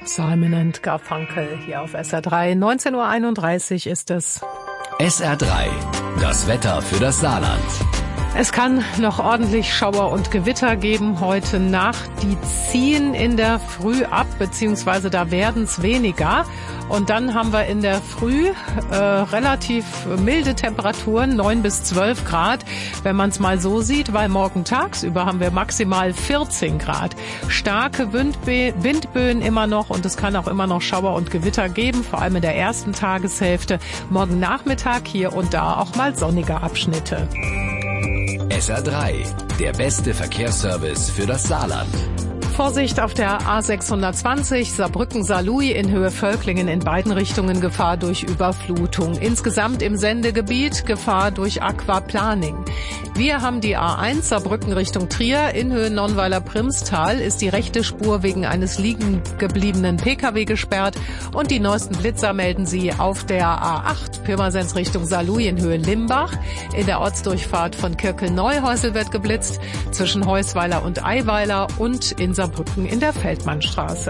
Simon and Garfunkel hier auf SR3. 19:31 Uhr ist es. SR3, das Wetter für das Saarland. Es kann noch ordentlich Schauer und Gewitter geben heute Nacht. Die ziehen in der Früh ab, beziehungsweise da werden es weniger. Und dann haben wir in der Früh relativ milde Temperaturen, 9 bis 12 Grad, wenn man es mal so sieht, weil morgen tagsüber haben wir maximal 14 Grad. Starke Windböen immer noch und es kann auch immer noch Schauer und Gewitter geben, vor allem in der ersten Tageshälfte. Morgen Nachmittag hier und da auch mal sonnige Abschnitte. SR3, der beste Verkehrsservice für das Saarland. Vorsicht auf der A620 Saarbrücken-Saarlouis in Höhe Völklingen in beiden Richtungen Gefahr durch Überflutung. Insgesamt im Sendegebiet Gefahr durch Aquaplaning. Wir haben die A1 Saarbrücken Richtung Trier in Höhe Nonnweiler-Primstal ist die rechte Spur wegen eines liegen gebliebenen Pkw gesperrt und die neuesten Blitzer melden sie auf der A8 Pirmasens Richtung Saarlouis in Höhe Limbach. In der Ortsdurchfahrt von Kirkel-Neuhäusel wird geblitzt zwischen Heusweiler und Eiweiler und in Saarbrücken in der Feldmannstraße.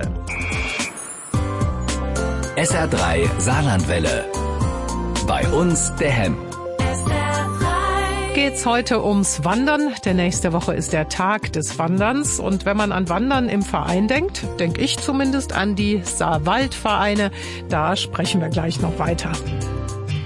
SR3 Saarlandwelle. Bei uns der Hemm. Geht's heute ums Wandern, denn nächste Woche ist der Tag des Wanderns und wenn man an Wandern im Verein denkt, denke ich zumindest an die Saarwaldvereine, da sprechen wir gleich noch weiter.